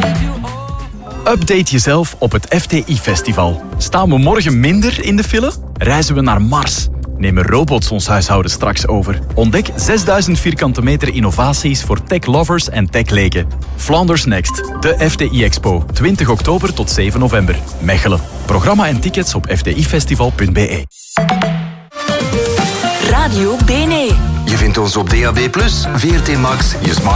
Update jezelf op het FTI-festival. Staan we morgen minder in de file? Reizen we naar Mars? Nemen robots ons huishouden straks over? Ontdek 6000 vierkante meter innovaties voor tech-lovers en tech-leken. Flanders Next, de FTI-expo. 20 oktober tot 7 november. Mechelen. Programma en tickets op ftifestival.be. Radio BNE. Je vindt ons op DAB+, VRT Max, je smart